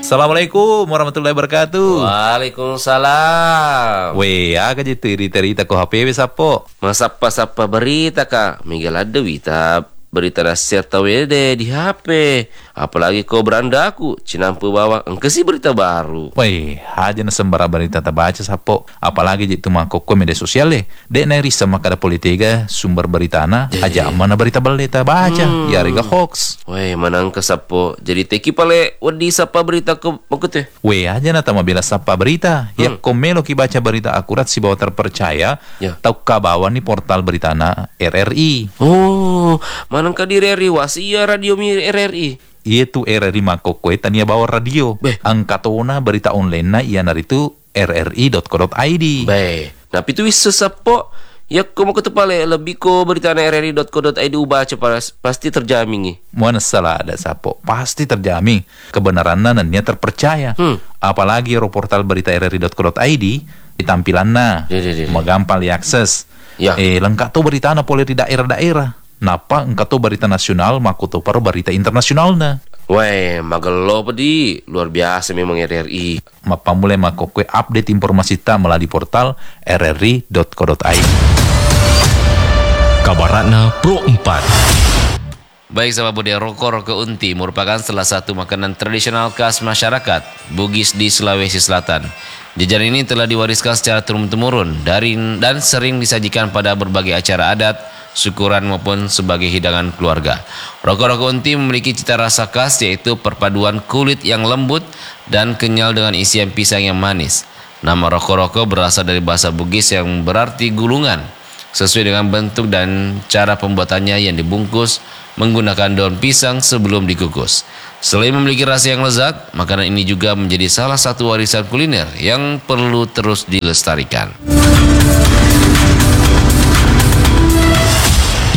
Assalamualaikum warahmatullahi wabarakatuh. Waalaikumsalam. Aga je cerita ko HP sapo. Masapa-sapa berita kak. Miguel ada berita dasar tahu deh di HP. Apalagi kau beranda aku cinampu bawa engkesi berita baru. Aja na sembara berita baca sapo. Apalagi je itu mangkok ko media sosial dek nari sama kada politika sumber berita na aja mana berita baleta baca ya rega hoax. Manang ke sapo. Jadi teki pale wedi sapa berita ke makute. Aja na tama bila sapa berita. Ya komelo ki baca berita akurat si bawa terpercaya. Tau kabawan ni portal berita na RRI. Manang ka di RRI wasia radio mi RRI. Itu RRI mangkok ko tania bawa radio. Angkatona berita online na iya naritu rri.co.id. Nah itu bisa sapo. Ya kamu ketepale lebih ko berita na rri.co.id baca pasti terjamin nih. Mana salah ada sapo pasti terjamin kebenaran nannya terpercaya. Apalagi portal berita rri.co.id ditampilanna gampang diakses. Lengkap tuh berita na boleh di daerah-daerah. Napa engkau tuh berita nasional makuto paru berita internasional na. Magelo pedi luar biasa memang RRI. Mapa mulai makokwe update informasi ta melalui portal rri.co.id. Kabaratna Pro 4. Baik sahabat budaya, roko unti merupakan salah satu makanan tradisional khas masyarakat Bugis di Sulawesi Selatan. Jajanan ini telah diwariskan secara turun-temurun dan sering disajikan pada berbagai acara adat, syukuran maupun sebagai hidangan keluarga. Roko unti memiliki cita rasa khas yaitu perpaduan kulit yang lembut dan kenyal dengan isian pisang yang manis. Nama roko berasal dari bahasa Bugis yang berarti gulungan. Sesuai dengan bentuk dan cara pembuatannya yang dibungkus menggunakan daun pisang sebelum dikukus. Selain memiliki rasa yang lezat, makanan ini juga menjadi salah satu warisan kuliner yang perlu terus dilestarikan.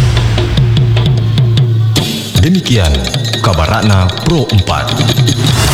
Demikian Kabaratna Pro 4.